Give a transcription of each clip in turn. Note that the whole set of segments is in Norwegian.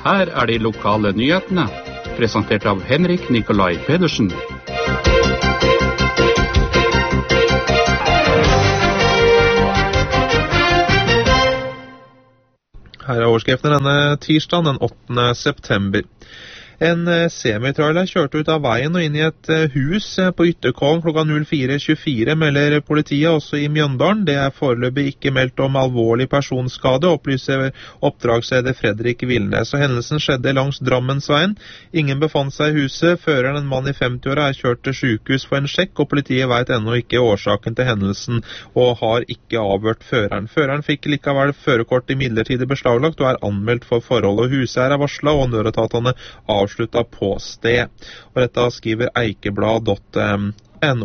Her de lokale nyhetene, presentert av Henrik Nikolai Pedersen. Her overskriften denne tirsdag, den 8. september. En semitrailer kjørte ut av veien og inn i et hus på Ytterkollen klokka 04.24, melder politiet også i Mjøndalen. Det foreløpig ikke meldt om alvorlig personskade, opplyser oppdragsleder Fredrik Vilnes. Og hendelsen skjedde langs Drammensveien. Ingen befant seg i huset. Føreren, en mann i 50-åra, kjørt til sykehus for en sjekk, og politiet vet ennå ikke årsaken til hendelsen og har ikke avhørt føreren. Føreren fikk likevel førerkort i midlertidig beslaglagt og er anmeldt for forholdet. Huset er varslet, og nødetatene avslutta på sted. Og dette skriver eikeblad.no.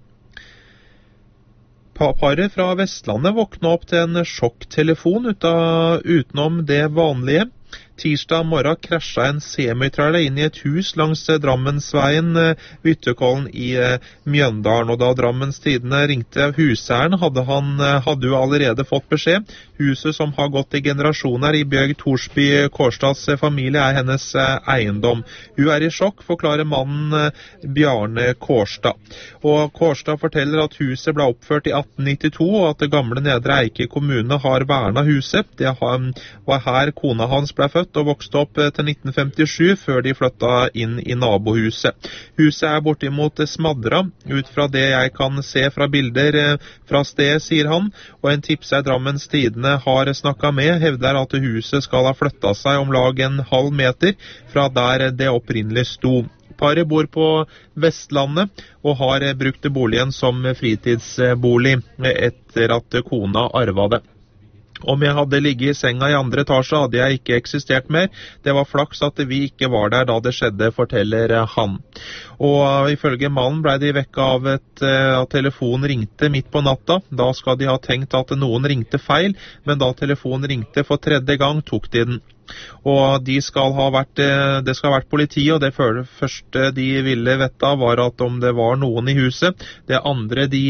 Paret fra Vestlandet våkna opp til en sjokktelefon utenom det vanlige. Tirsdag morgen krasja en semitrailer inn i et hus langs Drammensveien, Ytterkollen i Mjøndalen. Og da Drammens Tidende ringte huseieren, hadde hun allerede fått beskjed. Huset, som har gått i generasjoner i Bjørg Thorsby Kårstads familie, er hennes eiendom. Hun er i sjokk, forklarer mannen Bjarne Kårstad. Og Kårstad forteller at huset ble oppført i 1892, og at det gamle Nedre Eike kommune har vernet huset. Det var her kona hans ble født og vokste opp til 1957, før de flyttet inn i nabohuset. Huset er bortimot smadret, ut fra det jeg kan se fra bilder fra stedet, sier han, og en tipser Drammens Tidende har snakket med, hevder at huset skal ha flyttet seg om lag en halv meter fra der det opprinnelig sto. Paret bor på Vestlandet og har brukt boligen som fritidsbolig etter at kona arvet det. Om jeg hadde ligget i senga i andre etasje, hadde jeg ikke eksistert mer. Det var flaks at vi ikke var der da det skjedde, forteller han. Og ifølge mannen ble de vekket av at telefonen ringte midt på natta. Da skal de ha tenkt at noen ringte feil, men da telefonen ringte for tredje gang, tok de den. Og det skal ha vært politi, og det første de ville vite var at om det var noen i huset. Det andre de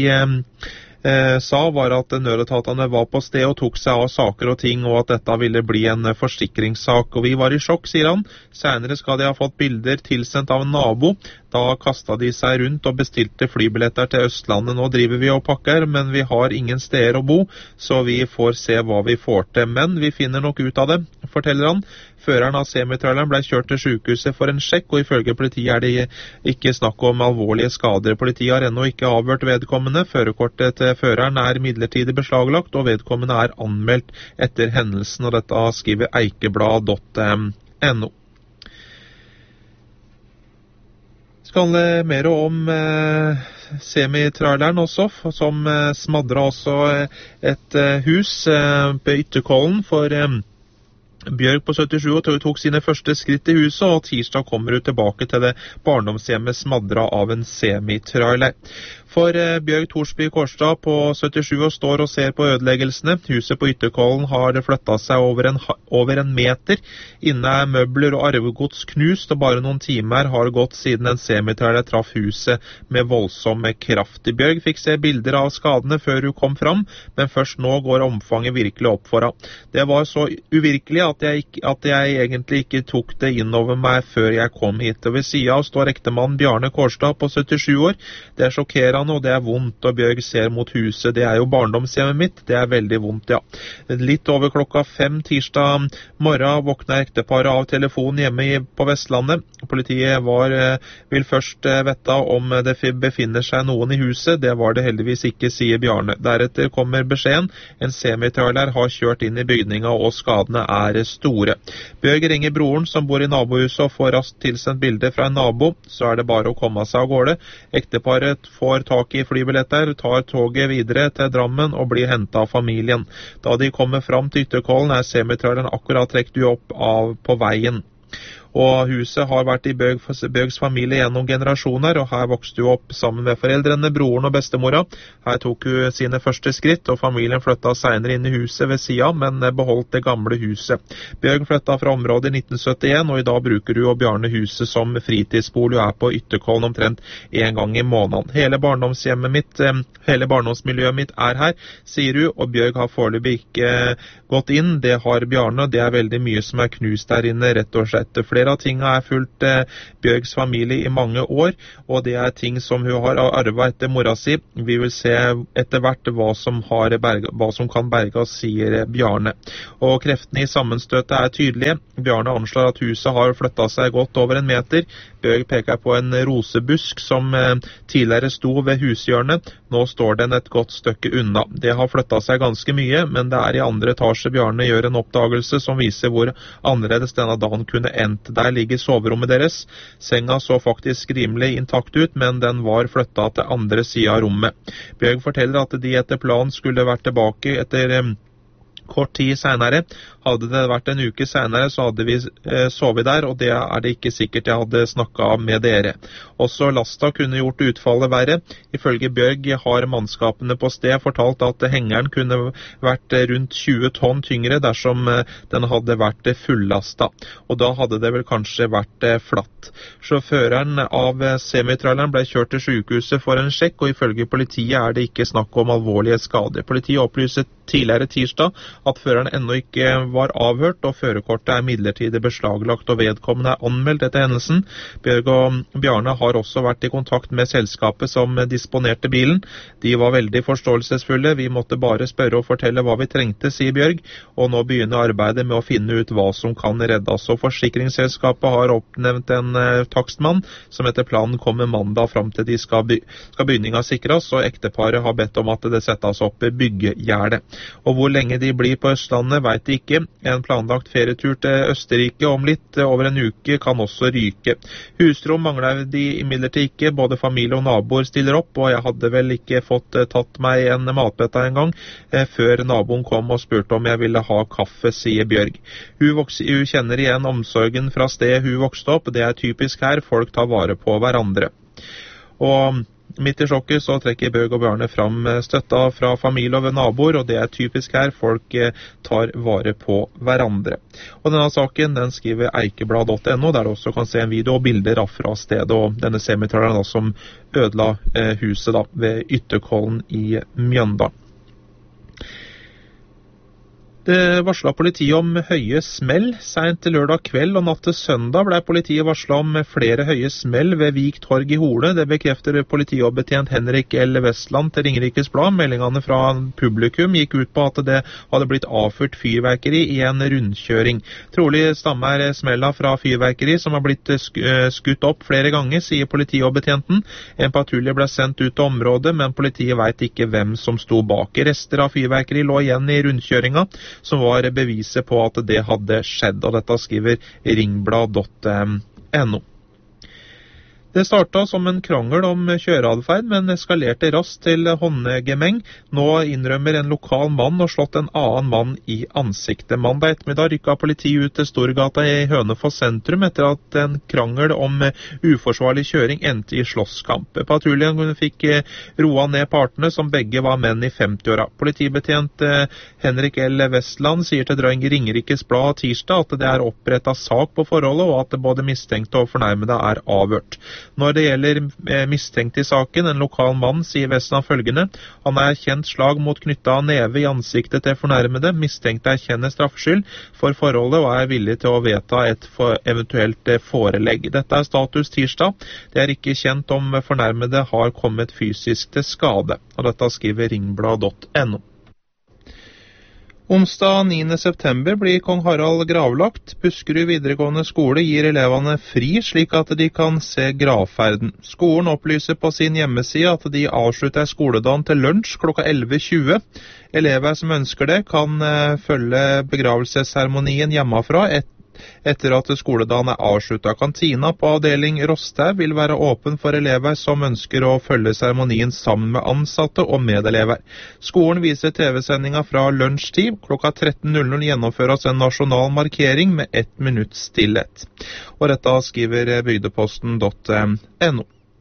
sa var at nødetatene var på sted og tok seg av saker og ting, og at dette ville bli en forsikringssak. Og vi var i sjokk, sier han. Senere skal de ha fått bilder tilsendt av en nabo. Da kastet de seg rundt og bestilte flybilletter til Østlandet. Nå driver vi og pakker, men vi har ingen steder å bo, så vi får se hva vi får til. Men vi finner nok ut av det, forteller han. Føreren av semitraileren ble kjørt til sykehuset for en sjekk, og ifølge politiet er det ikke snakk om alvorlige skader. Politiet har ennå ikke avhørt vedkommende. Førerkortet til føreren er midlertidig beslaglagt, og vedkommende er anmeldt etter hendelsen, og dette skriver eikeblad.no. Skal mer om semitraileren også, som smadret også et hus på Ytterkollen for Bjørg på 77 og tok sine første skritt i huset, og tirsdag kommer hun tilbake til det barndomshjemmet smadret av en semitrailer. For Bjørg Thorsby Kårstad på 77 og står og ser på ødeleggelsene. Huset på Ytterkollen har flyttet seg over en meter. Inne er møbler og arvegods knust, og bare noen timer har gått siden en semitrailer traff huset med voldsom kraft. Bjørg fikk se bilder av skadene før hun kom fram, men først nå går omfanget virkelig opp for henne. Det var så uvirkelig at jeg egentlig ikke tok det innover meg før jeg kom hit. Og ved siden av står ektemann Bjarne Kårstad på 77 år. Det er sjokkerende, og det er vondt, og Bjørg ser mot huset. Det er jo barndomshjemmet mitt. Det er veldig vondt, ja. Litt over klokka 5 tirsdag morgen våkna ekteparet av telefonen hjemme på Vestlandet. Politiet vil først vite om det befinner seg noen i huset. Det var det heldigvis ikke, sier Bjarne. Deretter kommer beskjeden. En semitrailer har kjørt inn i bygninga, og skadene er store. Bjørg ringer broren som bor i nabohuset og får raskt tilsendt bilder fra en nabo. Så er det bare å komme seg av gårde. Ekteparet får tak i flybilletter, tar toget videre til Drammen og blir hentet av familien. Da de kommer fram til Ytterkollen er semitraileren akkurat trekt opp på veien. Og huset har vært i Bjørgs familie gjennom generasjoner, og her vokste hun opp sammen med foreldrene, broren og bestemora. Her tok hun sine første skritt, og familien flyttet senere inn i huset ved siden, men beholdt det gamle huset. Bjørg flyttet fra området i 1971, og i dag bruker hun og Bjarne huset som fritidsbolig og er på Ytterkollen omtrent en gang i måneden. Hele barndomsmiljøet mitt er her, sier hun, og Bjørg har foreløpig ikke gått inn. Det har Bjarne, og det er veldig mye som er knust der inne, rett og slett. Flere av tingene er fulgt Bjørgs familie i mange år, og det er ting som hun har arvet etter mora si. Vi vil se etter hvert hva som kan berges, sier Bjarne. Og kreftene i sammenstøtet er tydelige. Bjarne anslår at huset har flyttet seg godt over 1 meter. Bjørg peker på en rosebusk som tidligere sto ved hushjørnet. Nå står den et godt stykke unna. Det har flyttet seg ganske mye, men det er i andre etasje Bjarne gjør en oppdagelse som viser hvor annerledes denne dagen kunne endt. Der ligger soverommet deres. Senga så faktisk rimelig intakt ut, men den var flyttet til andre siden av rommet. Bjørg forteller at de etter planen skulle vært tilbake etter kort tid senere. Hadde det vært en uke senere, så hadde vi sovet der, og det er det ikke sikkert jeg hadde snakket med dere. Også lasta kunne gjort utfallet verre. Ifølge Bjørg har mannskapene på sted fortalt at hengeren kunne vært rundt 20 tonn tyngre dersom den hadde vært fullasta, og da hadde det vel kanskje vært flatt. Sjåføren av semitraileren ble kjørt til sykehuset for en sjekk, og ifølge politiet er det ikke snakk om alvorlige skader. Politiet opplyste tidligere tirsdag at føreren ennå ikke var avhørt, og førerkortet er midlertidig beslaglagt, og vedkommende er anmeldt etter hendelsen. Bjørg og Bjarne har også vært i kontakt med selskapet som disponerte bilen. De var veldig forståelsesfulle. Vi måtte bare spørre og fortelle hva vi trengte, sier Bjørg, og nå begynner arbeidet med å finne ut hva som kan reddes. Og forsikringsselskapet har oppnevnt en takstmann som etter planen kommer mandag fram til de skal bygninga sikres, og ekteparet har bedt om at det settes opp byggegjerde. Og hvor lenge de blir på Østlandet vet de ikke. En planlagt ferietur til Østerrike om litt over en uke kan også ryke. Husrom mangler de imidlertid ikke. Både familie og naboer stiller opp, og jeg hadde vel ikke fått tatt meg en matbetta en gang før naboen kom og spurte om jeg ville ha kaffe, sier Bjørg. Hun kjenner igjen omsorgen fra stedet hun vokste opp. Det er typisk her, folk tar vare på hverandre. Og midt i sjokket så trekker Bjørg og Bjarne fram støtta fra familie og naboer, og det er typisk her, folk tar vare på hverandre. Og denne saken den skriver eikeblad.no, der du også kan se en video og bilder fra stedet, og denne semitraleren som ødela huset ved Ytterkollen i Mjøndalen. Det varslet politiet om høye smell. Sent til lørdag kveld og natt til søndag ble politiet varslet om flere høye smell ved Vik torg i Hole. Det bekrefter politioverbetjent Henrik L. Westland til Ringerikes Blad. Meldingene fra publikum gikk ut på at det hadde blitt avført fyrverkeri i en rundkjøring. Trolig stammer smella fra fyrverkeri som har blitt skutt opp flere ganger, sier politioverbetjenten. En patrulje ble sendt ut til området, men politiet vet ikke hvem som sto bak. Rester av fyrverkeri lå igjen i rundkjøringa, som var beviset på at det hadde skjedd, og dette skriver ringblad.no. Det startet som en krangel om kjøreadferd, men eskalerte raskt til håndgemeng. Nå innrømmer en lokal mann og slått en annen mann i ansiktet. Mandag ettermiddag rykket politiet ut til Storgata i Hønefoss sentrum etter at en krangel om uforsvarlig kjøring endte i slåsskamp. Patruljen fikk roa ned partene, som begge var menn i 50-åra. Politibetjent Henrik L. Westland sier til Ringerikes Blad tirsdag at det er opprettet sak på forholdet, og at både mistenkte og fornærmede er avhørt. Når det gjelder mistenkt i saken, en lokal mann, sier Westland følgende: han er kjent slag mot knytta neve i ansiktet til fornærmede. Mistenkte erkjenner straffskyld for forholdet og er villig til å vedta et eventuelt forelegg. Dette er status tirsdag. Det er ikke kjent om fornærmede har kommet fysisk til skade. Og dette skriver ringblad.no. Onsdag 9. september blir Kong Harald gravlagt. Buskerud videregående skole gir elevene fri, slik at de kan se gravferden. Skolen opplyser på sin hjemmeside at de avslutter skoledagen til lunsj klokka 11.20. Elever som ønsker det, kan følge begravelsesseremonien hjemmefra Etter at skoledagen avsluttet. Kantina på avdeling Rosthaug vil være åpen for elever som ønsker å følge seremonien sammen med ansatte og medelever. Skolen viser TV-sendinga fra lunsjtid. Klokka 13.00 gjennomføres en nasjonal markering med 1 minutts stillhet. Og dette skriver bygdeposten.no.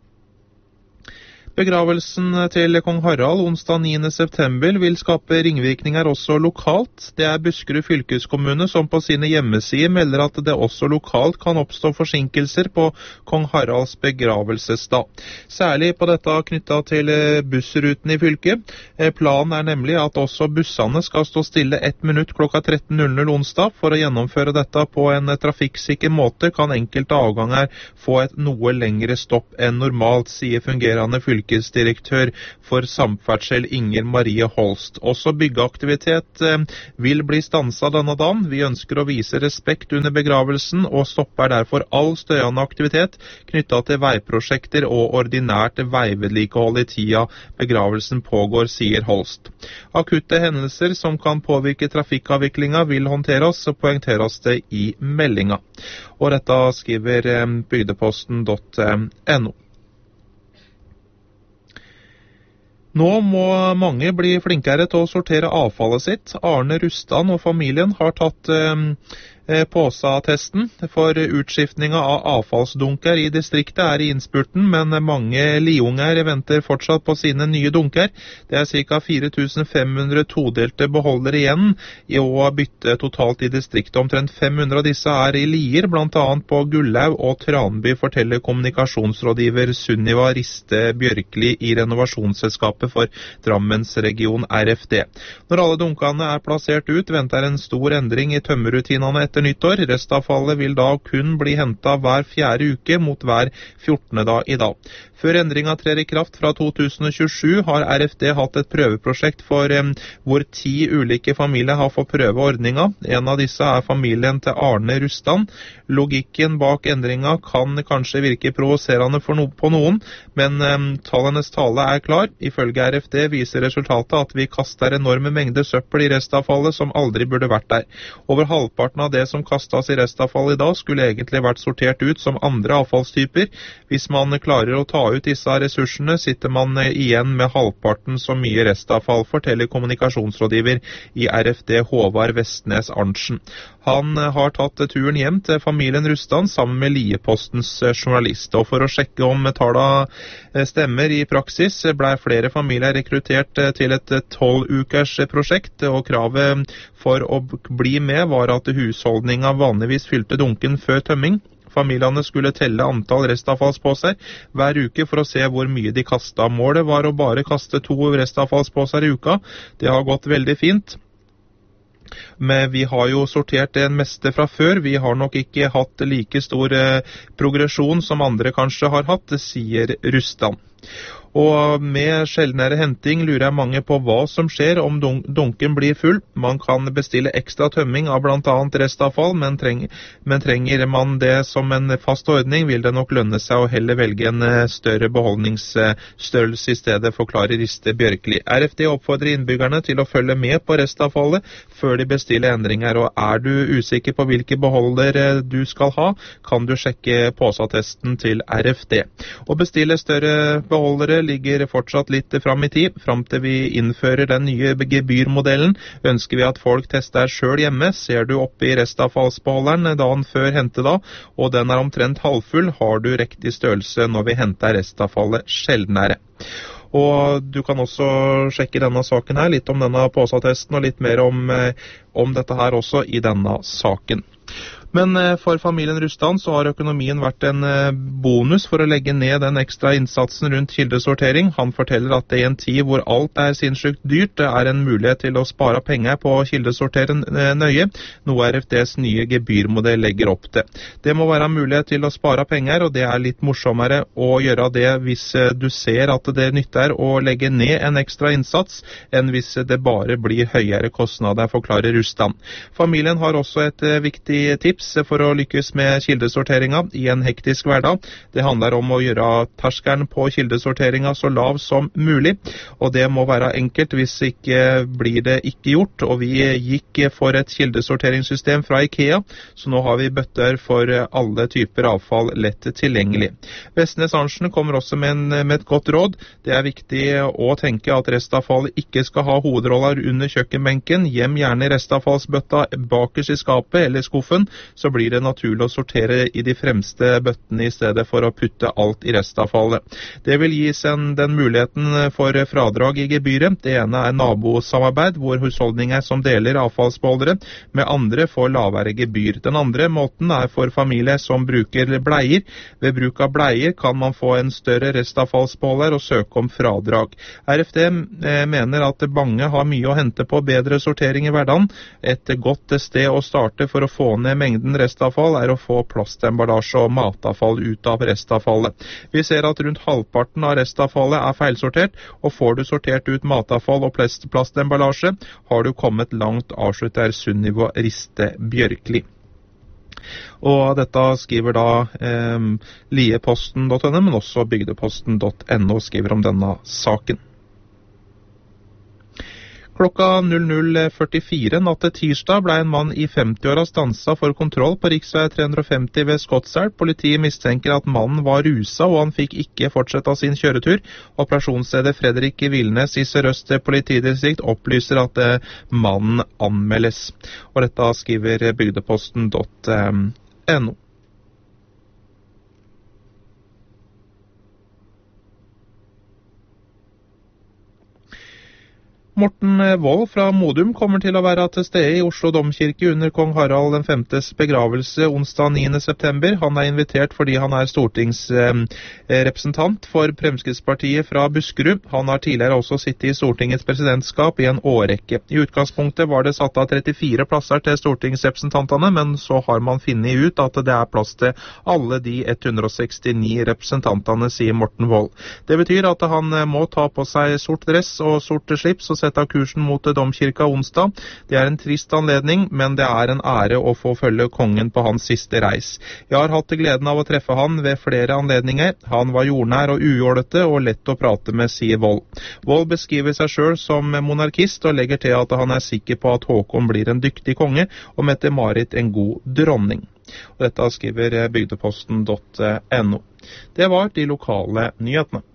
Begravelsen til kong Harald onsdag 9. september vil skape ringvirkninger også lokalt. Det Buskerud fylkeskommune som på sine hjemmesider melder at det også lokalt kan oppstå forsinkelser på kong Haralds begravelsesdag. Særlig på dette knyttet til bussruten i fylket. Planen nemlig at også bussene skal stå stille 1 minutt klokka 13.00 onsdag. For å gjennomføre dette på en trafikksikker måte kan enkelte avganger få et noe lengre stopp enn normalt, sier fungerende fylkesdirektør for samferdsel Inger Marie Holst. Også byggeaktivitet vil bli stanset denne dagen. Vi ønsker å vise respekt under begravelsen og stopper derfor all støyende aktivitet knyttet til veiprosjekter og ordinært veivedlikehold i tida begravelsen pågår, sier Holst. Akutte hendelser som kan påvirke trafikkavviklinga vil håndteres, og poengteres det i meldinga. Og dette skriver bygdeposten.no. Nå må mange bli flinkere til å sortere avfallet sitt. Arne Rustan og familien har tatt påsatesten for utskiftninga av avfallsdunker i distriktet i innspurten, men mange liunger venter fortsatt på sine nye dunker. Det ca. 4500 todelte beholdere igjen i å bytte totalt i distriktet. Omtrent 500 av disse i Lier, blant annet på Gullaug og Tranby, forteller kommunikasjonsrådgiver Sunniva Riste Bjørkli i renovasjonsselskapet for Drammensregion RFD. Når alle dunkene plassert ut, venter en stor endring i tømmerrutinene etter nyttår. Restavfallet vil da kun bli hentet hver 4. uke mot hver 14. dag i dag. Før endringen trer i kraft fra 2027 har RFD hatt et prøveprosjekt hvor 10 ulike familier har fått prøve ordninga. En av disse familien til Arne Rustan. Logikken bak endringen kan kanskje virke provoserende på noen, men tallenes tale klar. Ifølge RFD viser resultatet at vi kaster enorme mengder søppel i restavfallet som aldri burde vært der. Over halvparten av det som kastes i restavfall i dag skulle egentlig vært sortert ut som andre avfallstyper. Hvis man klarer å ta ut disse ressursene, sitter man igjen med halvparten så mye restavfall, forteller kommunikasjonsrådgiver i RFD Håvard Vestnes Arntzen. Han har tatt turen hjem til familien Rustan sammen med Liepostens journalist. Og for å sjekke om tallene stemmer i praksis, ble flere familier rekruttert til et 12-ukers prosjekt, og kravet for å bli med var at husholdninga vanligvis fylte dunken før tømming. Familiene skulle telle antall restavfallsposer hver uke for å se hvor mye de kastet. Målet var å bare kaste 2 restavfallsposer i uka. Det har gått veldig fint. Men vi har jo sortert det meste fra før. Vi har nok ikke hatt like stor progresjon som andre kanskje har hatt, sier Rustan. Og med sjeldnere henting lurer mange på hva som skjer om dunken blir full. Man kan bestille ekstra tømming av blant annet restavfall, men trenger man det som en fast ordning, vil det nok lønne seg å heller velge en større beholdningsstørrelse i stedet, forklarer Riste Bjørkli. RFD oppfordrer innbyggerne til å følge med på restavfallet før de bestiller endringer, og du usikker på hvilke beholder du skal ha, kan du sjekke påsatesten til RFD. Å bestille større beholdere ligger fortsatt litt fram i tid. Fram til vi innfører den nye gebyrmodellen, ønsker vi at folk tester selv hjemme. Ser du oppe i restavfallsbeholderen dagen før hentedag, og den omtrent halvfull, har du riktig størrelse når vi henter restavfallet sjeldnere. Og du kan også sjekke denne saken her, litt om denne påsatesten og litt mer om dette her også i denne saken. Men for familien Rustan så har økonomien vært en bonus for å legge ned den ekstra innsatsen rundt kildesortering. Han forteller at det i en tid hvor alt sinnssykt dyrt, det en mulighet til å spare penger på å kildesortere nøye, noe RFDs nye gebyrmodell legger opp til. Det må være mulighet til å spare penger, og det litt morsommere å gjøre det hvis du ser at det nytter å legge ned en ekstra innsats, enn hvis det bare blir høyere kostnader, forklarer Rustan. Familien har også et viktig tips tips for å lykkes med kildesorteringen i en hektisk hverdag. Det handler om å gjøre terskelen på kildesorteringen så lav som mulig, og det må være enkelt, hvis ikke blir det ikke gjort. Og vi gikk for et kildesorteringssystem fra IKEA, så nå har vi bøtter for alle typer avfall lett tilgjengelig. Vestnes Arntzen kommer også med et godt råd. Det er viktig å tenke at restavfall ikke skal ha hovedroller under kjøkkenbenken. Gjem gjerne restavfallsbøtta bakerst i skapet eller skuffen, så blir det naturlig å sortere i de fremste bøttene i stedet for å putte alt i restavfallet. Det vil gis den muligheten for fradrag i gebyret. Det ene er nabosamarbeid, hvor husholdninger som deler avfallsbeholdere med andre får lavere gebyr. Den andre måten er for familier som bruker bleier. Ved bruk av bleier kan man få en større restavfallsbeholder og søke om fradrag. RFD mener at mange har mye å hente på bedre sortering i hverdagen. Et godt sted å starte for å få ned mengden restavfall er å få plastemballasje og matavfall ut av restavfallet. Vi ser at rundt halvparten av restavfallet er feilsortert, og får du sortert ut matavfall og plastemballasje, har du kommet langt, avslutter Sunniva Riste Bjørkli. Og dette skriver da lieposten.no, men også bygdeposten.no skriver om denne saken. Klokka 00.44 natt til tirsdag ble en mann i 50-åra stanset for kontroll på riksvei 350 ved Skotselv. Politiet mistenker at mannen var rusa, og han fikk ikke fortsette sin kjøretur. Operasjonsstedet Fredrik Vilnes i Sør-Øst politidistrikt opplyser at mannen anmeldes. Og dette skriver bygdeposten.no. Morten Wold fra Modum kommer til å være til stede i Oslo Domkirke under kong Harald Vs begravelse onsdag 9. september. Han er invitert fordi han er stortingsrepresentant for Fremskrittspartiet fra Buskerud. Han har tidligere også sittet i Stortingets presidentskap i en årrekke. I utgangspunktet var det satt av 34 plasser til stortingsrepresentantene, men så har man funnet ut at det er plass til alle de 169 representantene, sier Morten Wold. Det betyr at han må ta på seg sort dress og sort slips og sette kursen mot domkirka onsdag. Det er en trist anledning, men det er en ære å få følge kongen på hans siste reis. Jeg har hatt gleden av å treffe han ved flere anledninger. Han var jordnær og ujålete og lett å prate med, sier Wold. Wold beskriver seg selv som monarkist og legger til at han er sikker på at Håkon blir en dyktig konge og Mette-Marit en god dronning. Og dette skriver bygdeposten.no. Det var de lokale nyhetene.